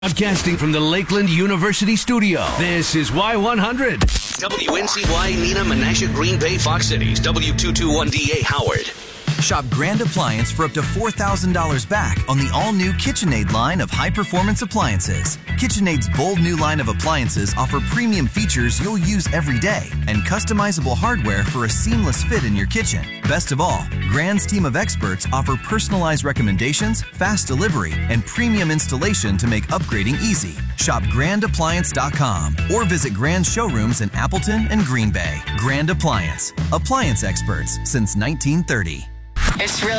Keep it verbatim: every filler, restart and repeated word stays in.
Broadcasting from the Lakeland University studio, this is Y one hundred. W N C Y, Neenah, Menasha, Green Bay, Fox Cities, W two twenty-one D A, Howard. Shop Grand Appliance for up to four thousand dollars back on the all-new KitchenAid line of high-performance appliances. KitchenAid's bold new line of appliances offer premium features you'll use every day and customizable hardware for a seamless fit in your kitchen. Best of all, Grand's team of experts offer personalized recommendations, fast delivery, and premium installation to make upgrading easy. Shop grand appliance dot com or visit Grand's showrooms in Appleton and Green Bay. Grand Appliance. Appliance experts since nineteen thirty. It's really